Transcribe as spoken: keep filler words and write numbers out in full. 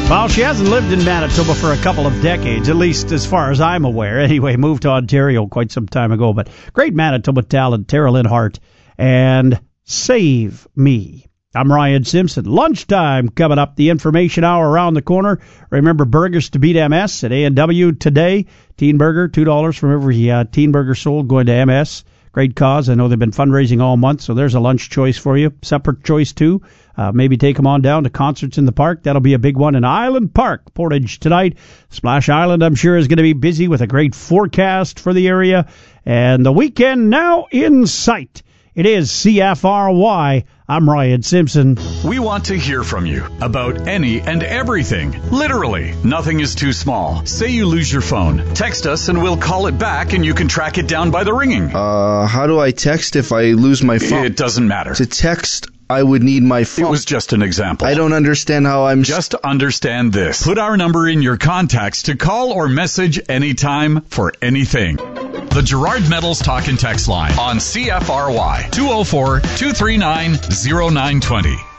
Well, she hasn't lived in Manitoba for a couple of decades, at least as far as I'm aware. Anyway, moved to Ontario quite some time ago. But great Manitoba talent, Tara Lynn Hart, and Save Me. I'm Ryan Simpson. Lunchtime coming up, the information hour around the corner. Remember, burgers to beat M S at A and W today. Teen Burger, two dollars from every uh, Teen Burger sold going to M S. Great cause. I know they've been fundraising all month, so there's a lunch choice for you. Supper choice, too. Uh, maybe take them on down to concerts in the park. That'll be a big one in Island Park, Portage tonight. Splash Island, I'm sure, is going to be busy with a great forecast for the area. And the weekend now in sight. It is C F R Y. I'm Ryan Simpson. We want to hear from you about any and everything. Literally, nothing is too small. Say you lose your phone. Text us and we'll call it back and you can track it down by the ringing. Uh, how do I text if I lose my phone? It doesn't matter. To text, I would need my phone. It was just an example. I don't understand how I'm... Just understand this. Put our number in your contacts to call or message anytime for anything. The Gerard Metals Talk and Text line on C F R Y, two oh four, two three nine, oh nine two oh.